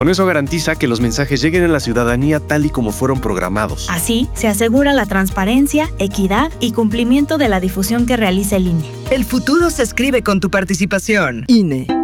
Con eso garantiza que los mensajes lleguen a la ciudadanía tal y como fueron programados. Así, se asegura la transparencia, equidad y cumplimiento de la difusión que realiza el INE. El futuro se escribe con tu participación. INE.